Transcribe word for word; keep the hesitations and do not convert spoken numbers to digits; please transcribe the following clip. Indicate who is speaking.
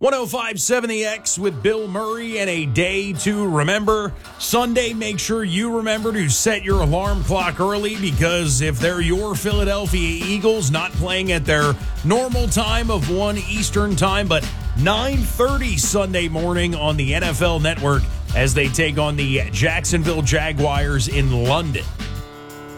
Speaker 1: oh five point seven The X with Bill Murray and a day to remember. Sunday, make sure you remember to set your alarm clock early because if they're your Philadelphia Eagles, not playing at their normal time of one Eastern time, but nine thirty Sunday morning on the N F L Network as they take on the Jacksonville Jaguars in London.